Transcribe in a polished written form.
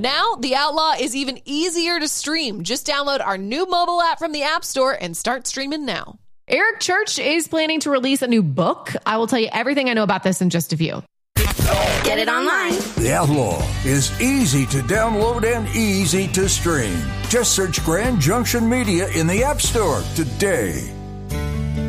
Now, The Outlaw is even easier to stream. Just download our new mobile app from the App Store and start streaming now. Eric Church is planning to release a new book. I will tell you everything I know about this in just a few. Get it online. The Outlaw is easy to download and easy to stream. Just search Grand Junction Media in the App Store today.